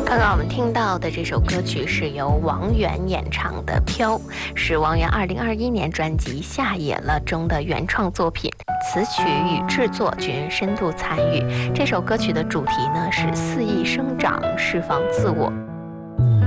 刚刚我们听到的这首歌曲是由王源演唱的《飘》，是王源2021年专辑《下野了》中的原创作品，词曲与制作均深度参与。这首歌曲的主题呢是肆意生长，释放自我。